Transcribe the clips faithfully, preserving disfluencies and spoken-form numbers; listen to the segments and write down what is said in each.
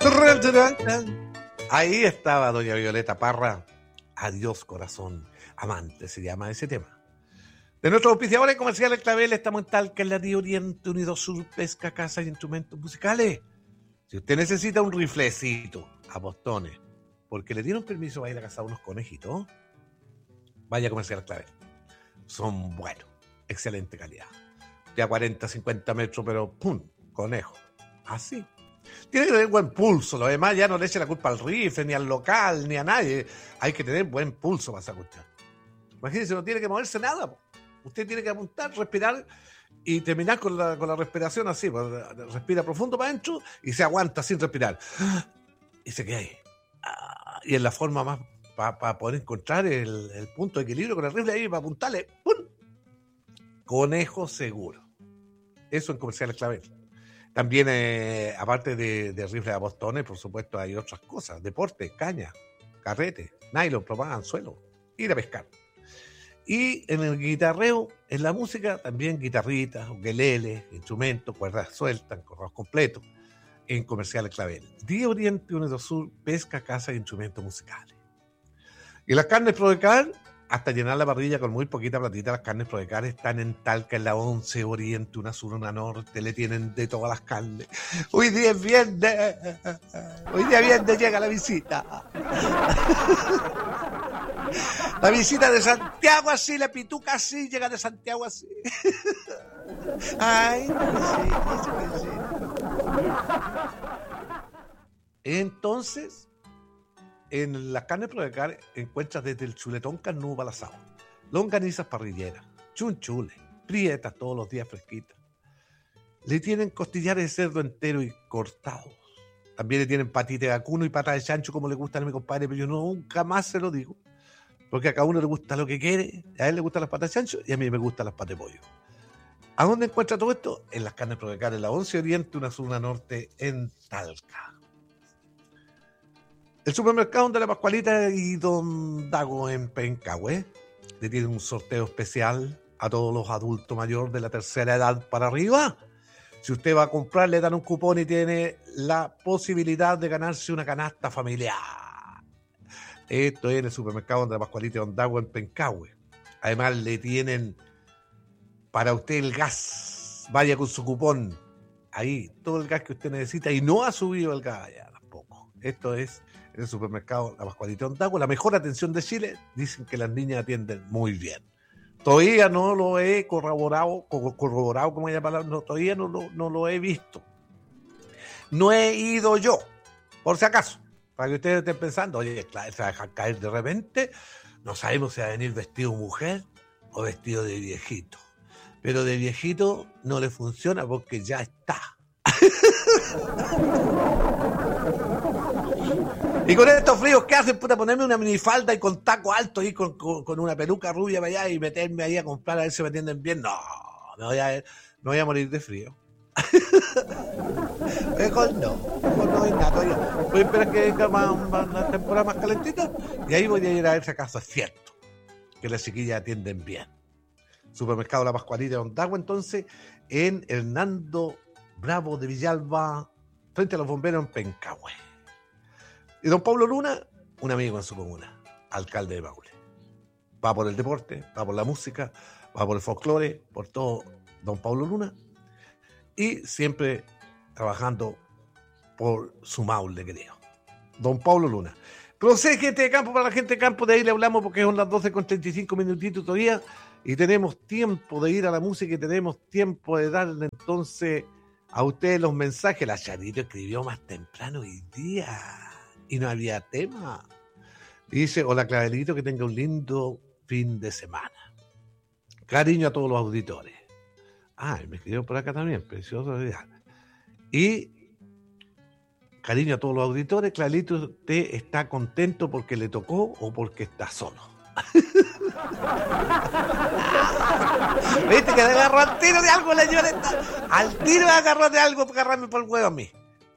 Ahí estaba doña Violeta Parra. Adiós corazón, amante se llama ese tema. De nuestros auspiciadores comerciales Clavel, estamos en Talca, en la Tía Oriente, Unido Sur, Pesca, Casa y Instrumentos Musicales. Si usted necesita un riflecito a postones, porque le dieron permiso para ir a cazar unos conejitos, vaya a Comercial Clavel. Son buenos, excelente calidad. De a cuarenta, cincuenta metros, pero ¡pum! Conejo. Así. Tiene que tener buen pulso. Lo demás ya no le eche la culpa al rifle, ni al local, ni a nadie. Hay que tener buen pulso para esa cuestión. Imagínense, no tiene que moverse nada. Po. Usted tiene que apuntar, respirar y terminar con la, con la respiración así. Respira profundo para adentro y se aguanta sin respirar. Y se queda ahí. Y es la forma más para pa poder encontrar el, el punto de equilibrio con el rifle ahí, para apuntarle. ¡Pum! Conejo seguro. Eso en Comerciales Clavel. También, eh, aparte de, de rifles a postones, por supuesto, hay otras cosas. Deporte, caña, carrete, nylon, propaganda, anzuelo, ir a pescar. Y en el guitarreo, en la música, también guitarritas, ukeleles, instrumentos, cuerdas sueltas, correos completos, en Comerciales Clavel. Día Oriente, Unido Sur, pesca, casa y instrumentos musicales. Y las carnes Prodecar, hasta llenar la parrilla con muy poquita platita, las carnes Prodecar están en Talca, en la once Oriente, una sur, una norte, le tienen de todas las carnes. Hoy día es viernes, hoy día viernes llega la visita. La visita de Santiago así, la pituca así, llega de Santiago así. Ay, sí, sí, sí. Entonces, en las carnes Prodecar encuentras desde el chuletón carnudo para el asado, longanizas parrilleras, chunchules, prietas todos los días fresquitas. Le tienen costillares de cerdo entero y cortados. También le tienen patita de vacuno y pata de chancho como le gustan a mi compadre, pero yo nunca más se lo digo. Porque a cada uno le gusta lo que quiere, a él le gustan las patas de chancho y a mí me gustan las patas de pollo. ¿A dónde encuentra todo esto? En las carnes Prodecar, en la once Oriente, una sur, una norte, en Talca. El supermercado de la Pascualita y Don Dago en Pencahue le tienen un sorteo especial a todos los adultos mayores de la tercera edad para arriba. Si usted va a comprar, le dan un cupón y tiene la posibilidad de ganarse una canasta familiar. Esto es en el supermercado de la Pascualita y Don Dago en Pencahue. Además, le tienen para usted el gas. Vaya con su cupón. Ahí, todo el gas que usted necesita y no ha subido el gas ya tampoco. Esto es en el supermercado La Pascualita y Don Dago. La mejor atención de Chile. Dicen que las niñas atienden muy bien. Todavía no lo he corroborado, corroborado como ella palabra, no, todavía no lo, no lo he visto. No he ido yo, por si acaso. Para que ustedes estén pensando, oye, claro, se va a dejar caer de repente. No sabemos si va a venir vestido mujer o vestido de viejito. Pero de viejito no le funciona porque ya está. Y con estos fríos, ¿qué hacen? Puta, ponerme una minifalda y con taco alto y con, con, con una peluca rubia para allá y meterme ahí a comprar a ver si me atienden bien. No, me voy a, me voy a morir de frío. Mejor no, mejor no hay nada todavía. Voy a esperar que venga más, más, una temporada más calentita y ahí voy a ir a ver si acaso es cierto que las chiquillas atienden bien. Supermercado La Pascualita de Don Dago, entonces, en Hernando Bravo de Villalba, frente a los bomberos en Pencahue. Y don Pablo Luna, un amigo en su comuna, alcalde de Maule. Va por el deporte, va por la música, va por el folclore, por todo don Pablo Luna. Y siempre trabajando por su Maule, querido. Don Pablo Luna. Pero sé, gente de campo, para la gente de campo, de ahí le hablamos porque son las doce con treinta y cinco minutitos todavía. Y tenemos tiempo de ir a la música y tenemos tiempo de darle entonces a ustedes los mensajes. La Charito escribió más temprano hoy día y no había tema. Dice, hola Clavelito, que tenga un lindo fin de semana. Cariño a todos los auditores. Ah, me escribió por acá también, precioso. Y cariño a todos los auditores. Clavelito, ¿usted está contento porque le tocó o porque está solo? ¿Viste que le agarró al tiro de algo la Lloreta? Al tiro me agarró de algo para agarrarme por el huevo a mí.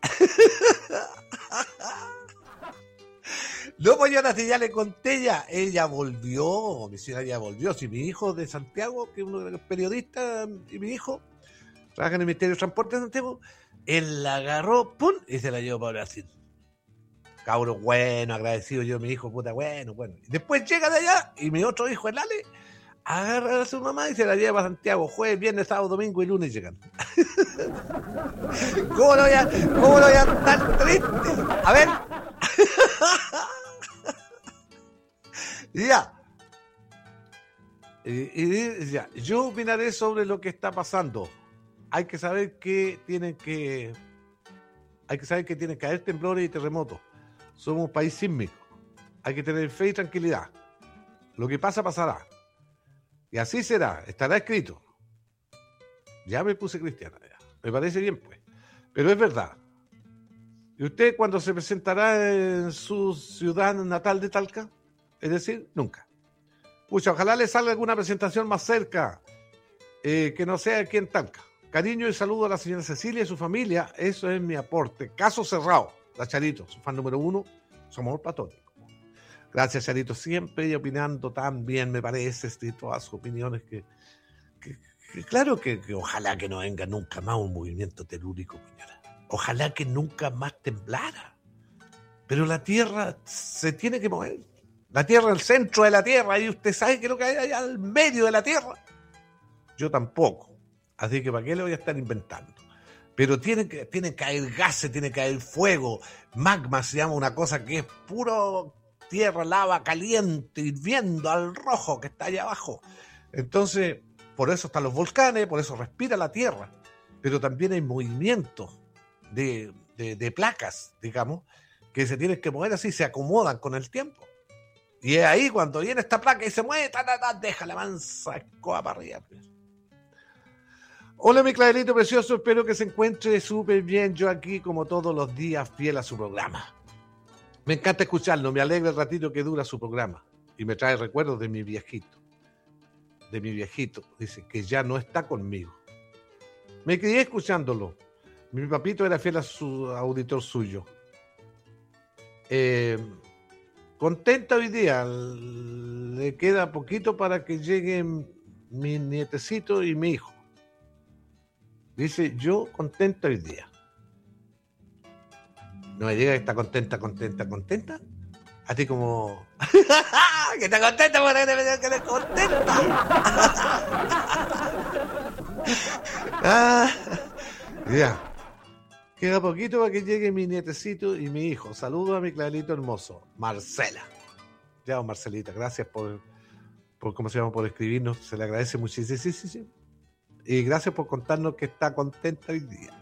No, pues yo si ya le conté ya, ella volvió, mi señora ya volvió. Si mi hijo de Santiago, que es uno de los periodistas, y mi hijo trabaja en el Ministerio de Transporte de Santiago, él la agarró, ¡pum! Y se la llevó para Brasil. Cabro bueno, agradecido yo, mi hijo, puta, bueno, bueno. Después llega de allá y mi otro hijo, el Ale, agarra a su mamá y se la lleva a Santiago. Jueves, viernes, sábado, domingo y lunes llegan. ¿Cómo lo voy a, cómo lo voy a estar triste? A ver. Ya. Y, y ya. Yo opinaré sobre lo que está pasando. Hay que saber que tienen que... Hay que saber que tienen que haber temblores y terremotos. Somos un país sísmico. Hay que tener fe y tranquilidad. Lo que pasa, pasará. Y así será. Estará escrito. Ya me puse cristiana. Ya. Me parece bien, pues. Pero es verdad. ¿Y usted cuándo se presentará en su ciudad natal de Talca? Es decir, nunca. Pucha, ojalá le salga alguna presentación más cerca. Eh, que no sea aquí en Talca. Cariño y saludo a la señora Cecilia y su familia. Eso es mi aporte. Caso cerrado. La Charito, su fan número uno, su amor platónico. Gracias, Charito. Siempre y opinando tan bien, me parece, este, todas sus opiniones. Que, que, que claro que, que ojalá que no venga nunca más un movimiento telúrico, señora. Ojalá que nunca más temblara. Pero la Tierra se tiene que mover. La Tierra, el centro de la Tierra, y usted sabe que es lo que hay allá al medio de la Tierra. Yo tampoco. Así que ¿para qué le voy a estar inventando? Pero tiene que, tiene que caer gases, tiene que caer fuego. Magma se llama una cosa que es puro tierra, lava caliente, hirviendo al rojo que está allá abajo. Entonces, por eso están los volcanes, por eso respira la tierra. Pero también hay movimientos de, de, de placas, digamos, que se tienen que mover así, se acomodan con el tiempo. Y es ahí cuando viene esta placa y se mueve, ta, ta, ta, deja la mansa escoba para arriba. Hola, mi Clavelito precioso, espero que se encuentre súper bien. Yo aquí, como todos los días, fiel a su programa. Me encanta escucharlo, me alegra el ratito que dura su programa. Y me trae recuerdos de mi viejito. De mi viejito, dice, que ya no está conmigo. Me crié escuchándolo. Mi papito era fiel a su auditor suyo. Eh, contenta hoy día. Le queda poquito para que lleguen mi nietecito y mi hijo. Dice, yo contenta hoy día. No me diga que está contenta, contenta, contenta. A ti como... que está contenta, porque que le contenta. ah, ya. Queda poquito para que llegue mi nietecito y mi hijo. Saludos a mi Clavelito hermoso, Marcela. Ya, Marcelita, gracias por, por, ¿cómo se llama? Por escribirnos. Se le agradece muchísimo. Sí, sí, sí. Y gracias por contarnos que está contenta hoy día.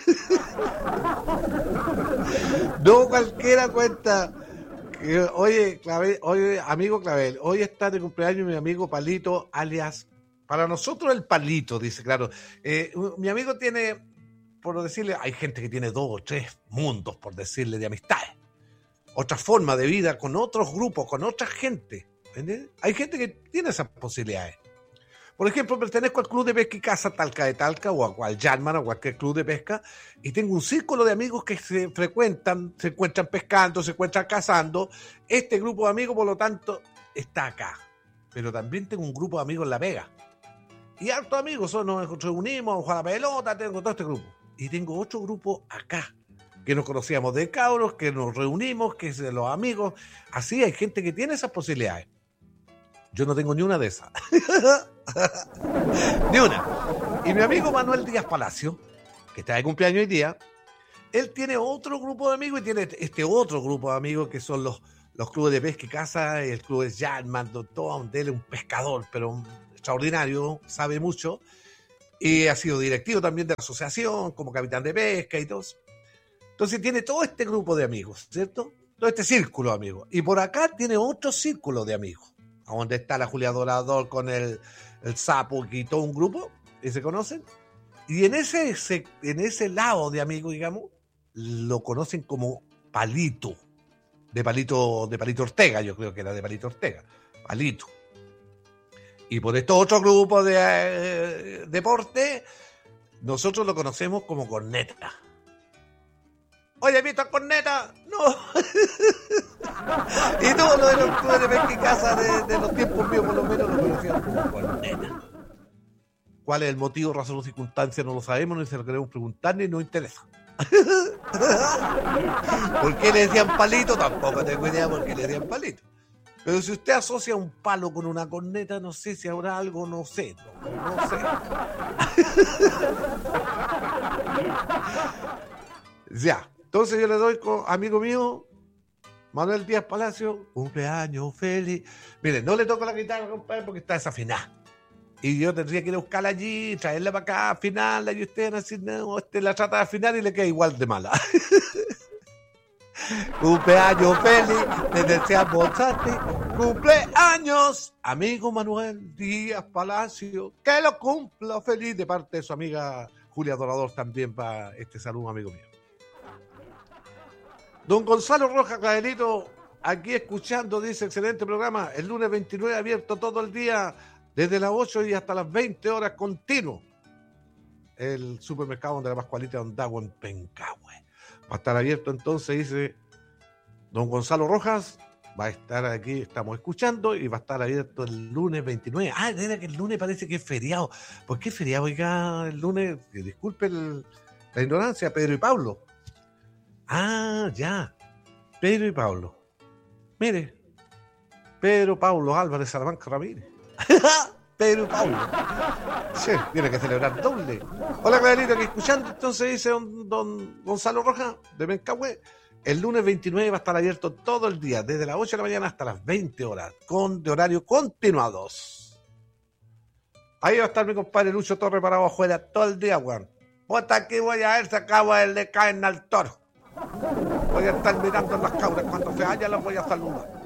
No cualquiera cuenta que, oye, Clavel, oye, amigo Clavel, hoy está de cumpleaños mi amigo Palito, alias, para nosotros el Palito, dice, claro. Eh, mi amigo tiene, por decirle, hay gente que tiene dos o tres mundos, por decirle, de amistades. Otra forma de vida con otros grupos, con otra gente. ¿Entiendes? Hay gente que tiene esas posibilidades. Por ejemplo, pertenezco al Club de Pesca y Caza Talca de Talca o al Yarman o cualquier club de pesca y tengo un círculo de amigos que se frecuentan, se encuentran pescando, se encuentran cazando. Este grupo de amigos, por lo tanto, está acá. Pero también tengo un grupo de amigos en La Vega. Y hartos amigos, son, nos reunimos, a jugar a la pelota, tengo todo este grupo. Y tengo otro grupo acá, que nos conocíamos de cabros, que nos reunimos, que es de los amigos. Así hay gente que tiene esas posibilidades. Yo no tengo ni una de esas. Ni una. Y mi amigo Manuel Díaz Palacio, que está de cumpleaños hoy día, él tiene otro grupo de amigos y tiene este otro grupo de amigos que son los, los clubes de pesca y caza, el club de Yarman, todo donde él es un pescador, pero un extraordinario, sabe mucho, y ha sido directivo también de la asociación, como capitán de pesca y todo eso. Entonces tiene todo este grupo de amigos, ¿cierto? Todo este círculo de amigos. Y por acá tiene otro círculo de amigos, donde está la Julia Dorador con el, el Sapo y todo un grupo, y se conocen. Y en ese, ese, en ese lado de amigos, digamos, lo conocen como Palito, de Palito, de Palito Ortega, yo creo que era de Palito Ortega, Palito. Y por estos otros grupos de eh, deporte, nosotros lo conocemos como Corneta. Oye, ¿visto a Corneta? No. Y todo lo de los clubes de pesca y caza de, de los tiempos míos, por lo menos, lo conocían como Corneta. ¿Cuál es el motivo, razón o circunstancia? No lo sabemos, ni se lo queremos preguntar, ni nos interesa. ¿Por qué le decían palito? Tampoco tengo idea por qué le decían palito. Pero si usted asocia un palo con una corneta, no sé si habrá algo, no sé, no, no sé. Ya, entonces yo le doy con amigo mío, Manuel Díaz Palacio, cumpleaños feliz. Miren, no le toco la guitarra, compadre, porque está desafinada. Y yo tendría que ir a buscarla allí, traerla para acá, afinarla, y usted así, no, usted la trata de afinar y le queda igual de mala. Cumpleaños feliz, te deseamos a ti. Cumpleaños, amigo Manuel Díaz Palacio, que lo cumpla feliz, de parte de su amiga Julia Dorador, también para este saludo, amigo mío. Don Gonzalo Rojas Clavelito, aquí escuchando, dice, excelente programa, el lunes veintinueve abierto todo el día, desde las ocho y hasta las veinte horas continuo. El supermercado de la Pascualita Don Dago en Pencahue. Va a estar abierto entonces, dice don Gonzalo Rojas, va a estar aquí, estamos escuchando, y va a estar abierto el lunes veintinueve. Ah, era que el lunes parece que es feriado. ¿Por qué es feriado? Oiga, el lunes, disculpe el, la ignorancia, Pedro y Pablo. Ah, ya, Pedro y Pablo. Mire, Pedro Pablo Álvarez Salamanca Ramírez. Pedro y Pablo. Sí, tiene que celebrar doble. Hola, Clarito, aquí escuchando. Entonces dice don, don Gonzalo Rojas de Mencahue, el lunes veintinueve va a estar abierto todo el día, desde las ocho de la mañana hasta las veinte horas, con de horario continuados. Ahí va a estar mi compadre Lucho Torre parado afuera todo el día, weón. Puta, aquí voy a ver, se acaba el de caen al toro. Voy a estar mirando las cabras, cuando se haya las voy a saludar.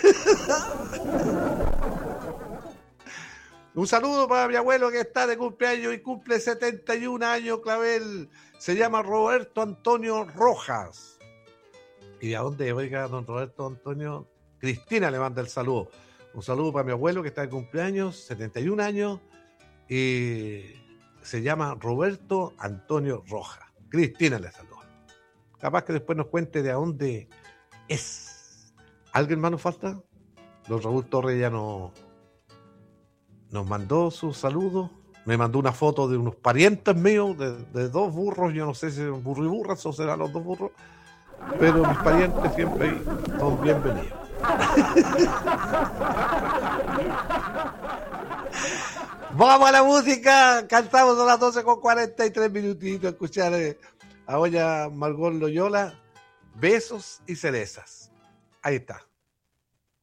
Un saludo para mi abuelo que está de cumpleaños y cumple setenta y un años, Clavel. Se llama Roberto Antonio Rojas. ¿Y a dónde? Oiga, don Roberto Antonio. Cristina le manda el saludo. Un saludo para mi abuelo que está de cumpleaños, setenta y un años. Y se llama Roberto Antonio Rojas. Cristina le saluda. Capaz que después nos cuente de a dónde es. ¿Alguien más nos falta? Don Raúl Torres ya no... nos mandó sus saludos, me mandó una foto de unos parientes míos, de, de dos burros, yo no sé si son burro y burras o serán los dos burros, pero mis parientes siempre son bienvenidos. Vamos a la música, cantamos a las doce con cuarenta y tres minutitos, escuchar eh, a Olla Margot Loyola, Besos y Cerezas. Ahí está.